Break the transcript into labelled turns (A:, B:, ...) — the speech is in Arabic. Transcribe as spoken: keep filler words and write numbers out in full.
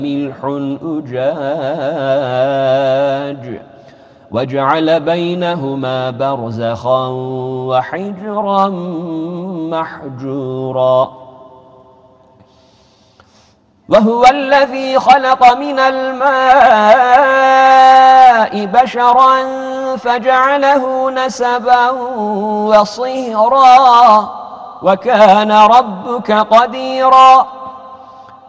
A: ملح أجاج وجعل بينهما برزخا وحجرا محجورا وهو الذي خلق من الماء بشرا فجعله نسبا وصهرا وكان ربك قديرا